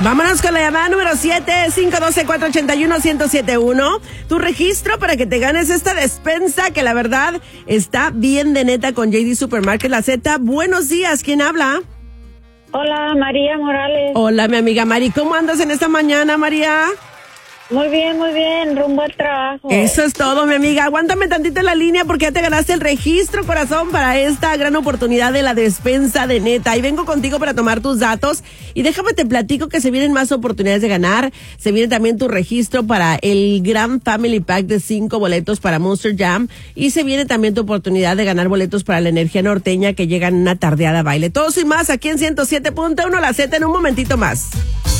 Vámonos con la llamada número 7, 512-481-1071. Tu registro para que te ganes esta despensa que la verdad está bien de neta con JD Supermarket La Z. Buenos días, ¿quién habla? Hola, María Morales. Hola, mi amiga Mari. ¿Cómo andas en esta mañana, María? Muy bien, rumbo al trabajo. Eso es todo, mi amiga. Aguántame tantito en la línea porque ya te ganaste el registro, corazón, para esta gran oportunidad de la despensa de neta. Y vengo contigo para tomar tus datos. Y déjame te platico que se vienen más oportunidades de ganar. Se viene también tu registro para el gran Family Pack de 5 boletos para Monster Jam. Y se viene también tu oportunidad de ganar boletos para la energía norteña que llega en una tardeada baile. Todo y más aquí en 107.1 La Z en un momentito más.